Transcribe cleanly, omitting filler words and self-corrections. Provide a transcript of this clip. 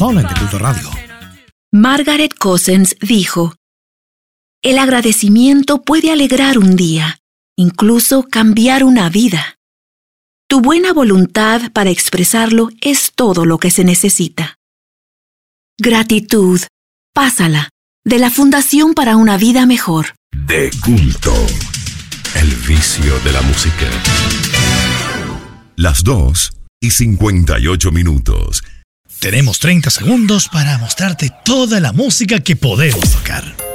solo en De Culto Radio. Margaret Cousins dijo: el agradecimiento puede alegrar un día, incluso cambiar una vida. Tu buena voluntad para expresarlo es todo lo que se necesita. Gratitud, pásala, de la Fundación para una Vida Mejor. De Culto, el vicio de la música. Las 2:58. Tenemos 30 segundos para mostrarte toda la música que podemos tocar.